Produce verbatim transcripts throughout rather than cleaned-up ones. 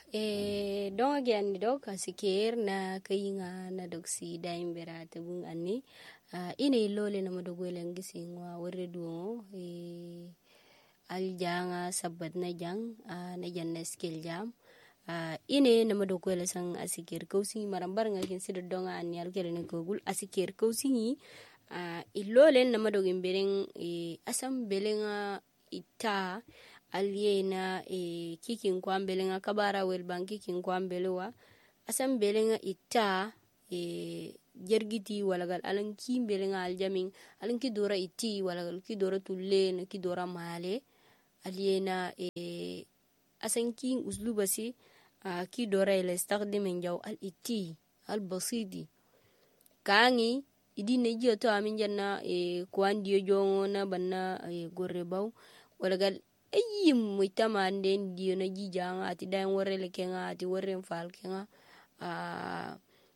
E don again dog asiker na kayinga na dog si daim bera tabung ani uh, ine lole na madogwele ngisingwa wore duo e aljanga sabat na jang uh, na jan na skill jam uh, ine na madogwele sang asiker kausi marambar ngakin sido donga ani alkele ne gogul asiker kausi uh, ilole na madogin bereng e asam belenga ita aliena e kikin kwambelenga kabara welban kikin kwambelewa asam belenga ita e jergiti walagal alan kimbelenga aljamin alan kidora iti walagal kidora tulle na kidora male aliena e asan kin uslubasi a kidora ila istaqdimen jaw al iti al basidi kangi idi neji to amin janna e kwandiyo jongo na banna e gorrebaw walagal ayi muitama nden diyo na jijanga ati dayan warre lekenga ati warre mfal kenga uh,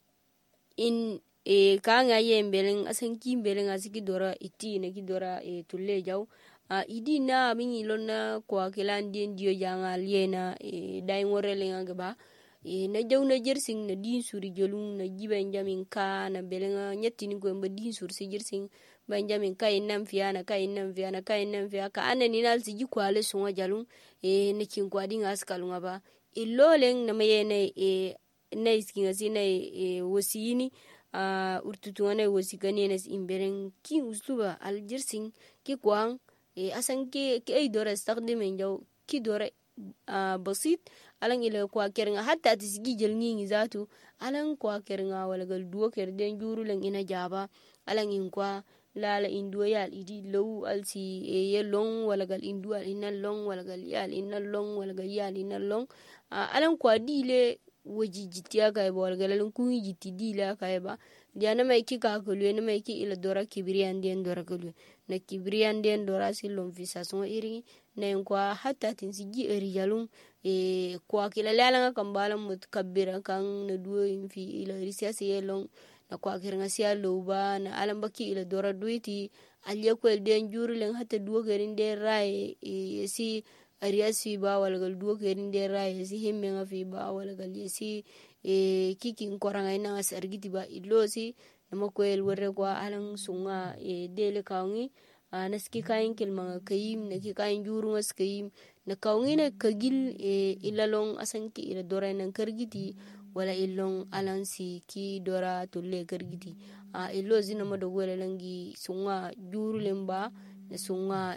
in e kanga ye mbeleng asan ki mbeleng asiki dora iti na ki dora e tulle jaw uh, idi na mingi lonna kwa kelan den diyo janga liena e dayan warre lenga gaba e na jaw na jersing na din suri jolung na jiben jamin ka na belenga nyatti ni ko mba din sur si jersing Benjamin kay nam fiana kay nam fiana kay nam fiana ka anen inal siji kwale sunga jalung e ne kin kwadi ngaskalunga ba iloleng na mayene e na iskinga sina e wasini a urtutunga na wasikani nes imbereng ki usluba al jersing ki kwang e asan ki ki ay dora staqdimen jaw ki dora a basit alang ila kwa kernga hatta tisigi jelngi zatu alang kwa kernga wala gal duo kerden juru leng ina jaba alang in kwa lala induwa yal idi low alsi e yelong walagal induwa inal long walagal yal inal long walagal yal inal long uh, alan kwa dile waji jitiya kai ba walagal alan kungi jiti dile kai ba dia na mai ki ka kulwe na mai ki ila dora kibriyan den dora kulwe na kibriyan den dora silom visa so iri na kwa hatta tin sigi eri jalung e kwa kila lala kambala mut kabira kan na duo infi ila risia se yelong na kwa kirnga siya loba na alam baki ila dora duiti alya kwel den juru leng hata duo kerin den rai e si arias fi ba walagal duo kerin den rai si hemmenga fi ba walagal si e kikin koranga ina asargiti ba ilo si nama kwel warre kwa alang sunga e dele kaungi naski kain kilmanga kayim na ki kain juru ngas kayim na kaungi na kagil e ilalong asanki ila dora nan kargiti wala ilong alansi ki dora tulle kargiti a ilo zina madogwele langi sunga juru lemba na sunga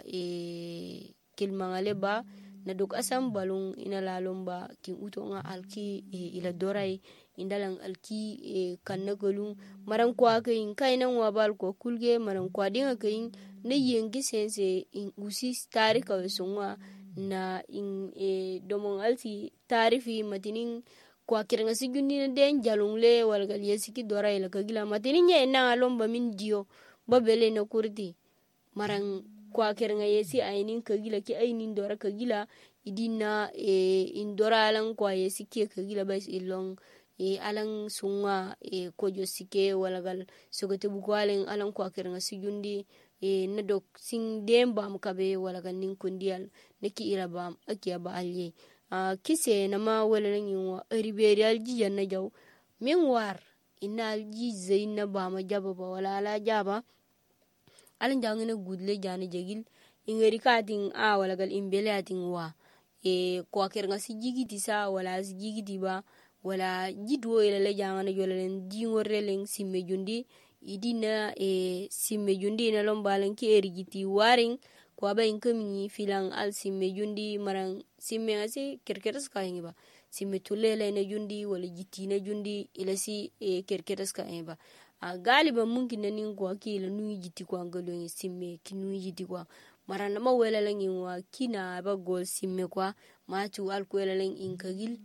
e kilmanga leba na duk asam balung ina lalomba kin utonga alki e ila dorai indalang alki e kanna golung maran kwa kain kainan wabal ko kulge maran kwa dinga kain na yengi sense in usi tarika we sunga na in e domon alsi tarifi matinin kwa kiranga sigundi na den jalungle walgal yesiki dora ila kagila matini nye na alomba min dio babele na kurdi marang kwa kiranga yesi ainin kagila ki ainin dora kagila idina e indora alang kwa yesiki kagila bais ilong e alang sunga e kojo sike walgal sogote bukwalen alang kwa kiranga sigundi e nadok sing demba mkabe walgal nin kundial neki ila bam akia ba alye Uh, kise nama walalang yung riberi alji na jaw min war ina alji zain na ba ma jaba ba wala ala jaba alan jangina gudle jana jagil ingeri kating a wala gal imbele ating wa e kwa kerga si jigiti sa wala si jigiti ba wala jidwo ila le jangana jolalen dingoreleng simme jundi idina e simme jundi na lombalan ki erigiti waring kwa ba inkami filang al simme jundi marang simme ngasi kerkeres ka ba simme tulele na jundi wala jiti na jundi ila si e kerkeres ka ba a galiba mungkin na nin kwa kila nui jiti kwa ngalo ngi simme ki nui jiti kwa marana ma wela lengi wa kina ba gol simme kwa ma tu al ko wela leng inkagil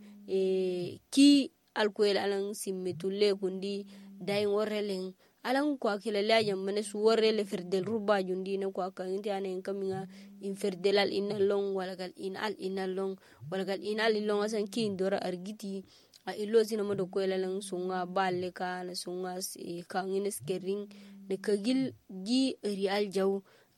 e ki al ko wela lang simme tulle kundi dai woreleng alang kwa kila laja mane suware le ferdel ruba jundi na kwa kan inti ane kaminga in ferdelal inna long walagal in al inna long walagal in al long asan kin dora argiti a ilo sina modo ko lang sunga balle ka na sunga e kan ines kering ne kagil gi real jaw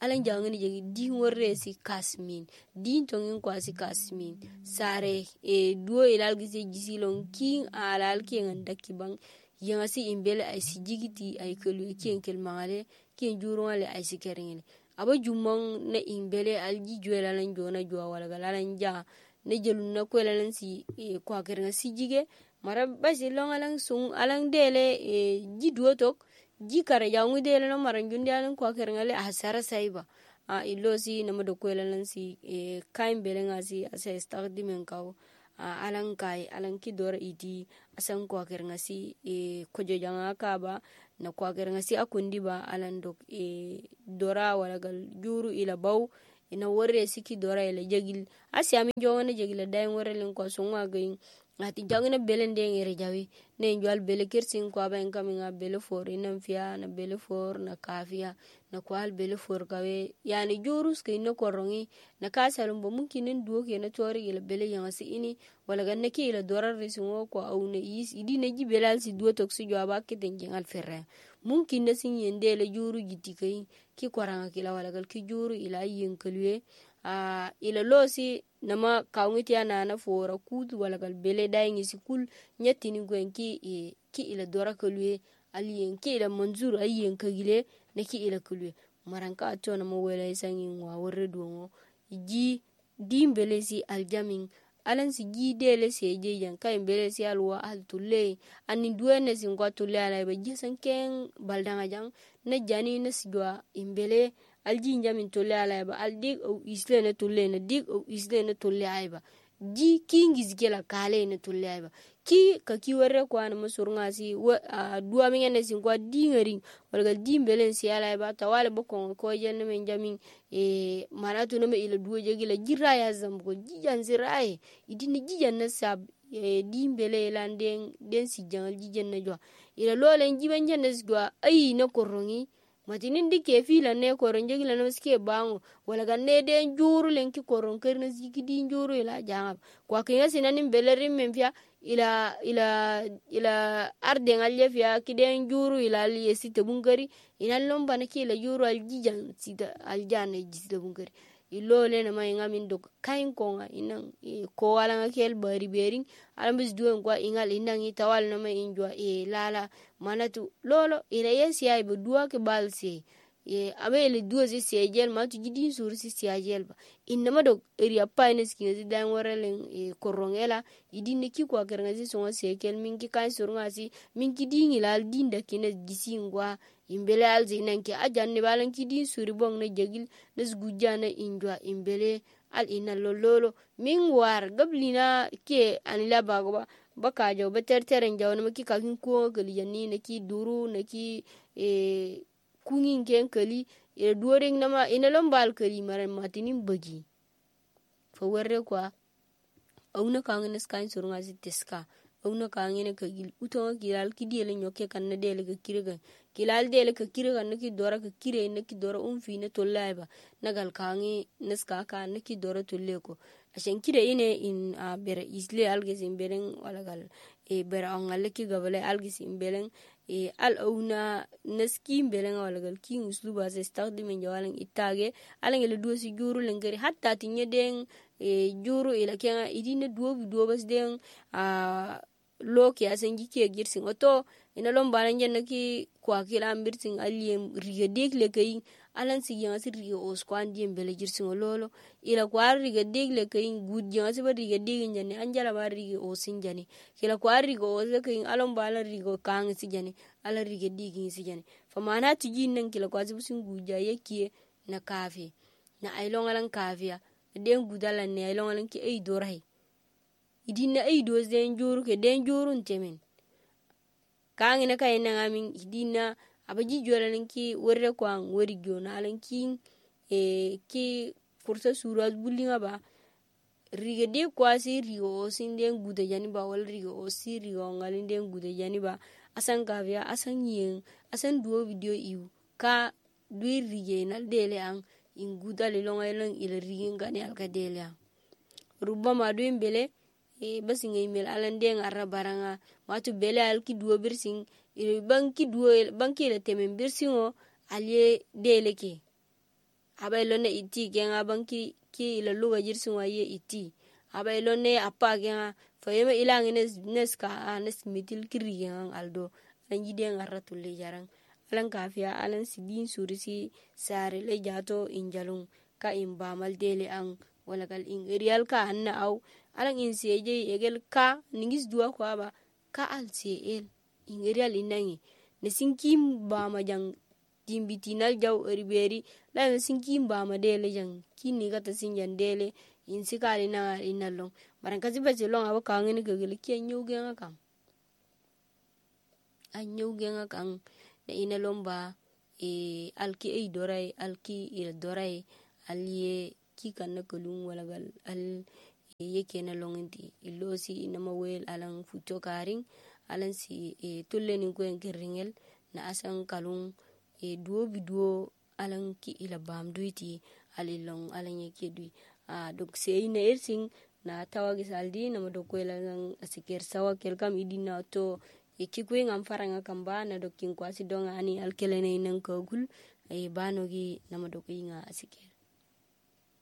alan jangani jegi din worre si kasmin din tongin kwasi kasmin sare e duo ilal gise gisilon king alal kengan dakibang yanga si imbele ay si jigiti ay kelu ken kel mangale ken jurungale ay si keringele aba jumong na imbele alji juela lan jona jua wala galan ja ne jelun na ko lan si e, kwa keringa si jige mara basi long alang sung alang dele e, ji duotok ji kare jangu dele no maran jundi alang kwa keringa le asara saiba a ilo si na mado ko lan si e, kaim bele nga si asa start dimen kaw a alang kai alang ki dora iti asan kwa keringa si e, kojo janga kaba na kwa keringa si akundi ba alang dok e, dora wala gal juru ila baw ina worre siki dora ila jagil asya mi jongana jagila day worre len ko sunga gain ati jangna bele ndenge jawi ne njwal bele kirsin ko ba enkami nga bele for ina fiya na bele for na kafia na kwal bele for kawe yani jurus ke no korongi na kasalum bo mumkin nduo ke na tori ila bele yanga si ini wala ganne ke ila dora risungo ko au ne is idi ne ji belal si duo toksi jwaba ke tenjingal ferre mumkin na sin yende le juru jitikai ki kwaranga kila wala gal ki juru ila yenkalwe a uh, ila losi nama kawngiti ana na fora kutu wala gal bele daingi sikul nyati ni gwenki e, ki ila dora kalwe aliyen ki ila manzuru ayen kagile na ki ila kalwe maranka ato na mawela isangi ngwa warre duongo ji dimbele si aljamin alan si ji dele si je jan kay bele si alwa al tulle ani duene si ngwa tulle ala be jesan ken baldanga jang na jani na sigwa imbele alji njamin tulle ala ba aldig o isle na tulle na dig o isle na tulle ayba ji kingi zikela kale na tulle ayba ki ka ki warre ko an masurunga si wa uh, duwa mi ngene si ngwa dingering wala dimbele si ala ba tawale bokon ko jenne men jamin e manatu no me ila duwa jegila jirra ya zambo jijan zirae idini jijan na sab e dimbele landen den si jangal jijan na jwa ila lole njiban janna si jwa ay na korongi matinin dike fila ne koron jegila na ske bango wala ganne den juru lenki koron kerna zikidi juru ila jangab kwa kinya sinanin belerin memfia ila ila ila arden aljefia kiden juru ila ali sita bungari ina lomba na kila juru aljijan sita aljana jista bungari ilo le na mai ngamin dok kain konga inang e, ko wala ngakel bari bering alambis duwen kwa ingal inang itawal na mai injwa e lala manatu lolo ila yesi ay bu duwa ke balse e abe le duwa si sejel matu jidin sur si sejel ba inama dok area pines kinzi dan waralen e korongela idin ki kwa kerengazi songa sekel minki kan surunga si minki dingi lal dinda kine gisingwa imbele alzi nanki ajanne balan ki din suri bong na jagil nas gujana injwa imbele al ina lololo min war gablina ke anila bagwa baka jaw beterteren jaw na ki kakin ko gali yanni na ki duru na ki e kungin ken kali ila duoring nama ina lombal kali maran matinin bagi fa warre kwa auna kangene skan surunga ziteska auna kangene ka gil uto gilal ki dele nyoke kan na dele ka kirga gilal dele ka kirga na ki dora ka kire na ki dora umfi na tollaiba nagal kangi neska ka na ki dora tolleko ashen kire ine in a bere isle alges in beren walagal e bere angalle ki gabale alges in beren e al auna naski beren walagal ki usluba se start di men jawalan itage alange le duosi juru lengeri hatta tinye den e juru ila kenga idine duobi duobas den a loki asengi ke girsin oto ina lomba nan janna ki kwa kila ambirsin aliyem riga dekle kai alan si yanga si riga os kwan diem bele girsin lolo ila kwa riga dekle kai gud yanga si ba riga degin jani anjala ba riga osin jani kila kwa riga os kai alon bala riga kang si jani ala riga degin si jani fa mana tijin nan kila kwa si busin guja yake na kafe na ailon alan kafia den gudala ne ailon alan ki ay dorai idina ay do zen juru ke den jurun temen kangi na kay na ngamin idina abaji jolan ki worre ko an wori jona alan ki e ki kursa suras bulinga ba riga de kwasi rigo sin den gude jani ba wal rigo si rigo ngalin den gude jani ba asan kavia asan yen asan duo video iu ka dui rige na dele an in gudale longailon ila rigin gani alka dele an rubama duin bele e basi ngay mel alande ngara baranga matu bele alki duo birsing e banki duo banki le temen birsingo alye deleke aba ilone iti kenga banki ki ila luga jirsin waye iti aba ilone apa kenga fayema ilang nes neska nes mitil kiri kenga aldo alan jide ngaratu le jarang alan kafia alan sidin surisi sare le jato injalung ka imba mal dele ang wala kal in real ka anna au alan in seje egel ka ningis dua ko aba ka al seel in real inangi nesinkim ba majang timbitinal jaw eriberi la nesinkim ba ma dele jang kini kata sinjan dele in sikali na inalong baran kasi basi long aba ka ngene kegel ki nyuge ngakam anyuge ngakang na inalomba e alki e dorai alki il dorai aliye ki kanna kulung wala gal al yake na longinti ilosi inama wel alang futo karing alan si e tullenin ko en kiringel na asan kalung e duo biduo alang ki ila bam duiti alilong alang yake dui a dok sei na ersing na tawagi saldi na madoko elang asiker sawa kelkam idina to e kikwe ngam faranga kamba na dokin kwasi donga ani alkelene inan kogul e banogi na madoko inga asiker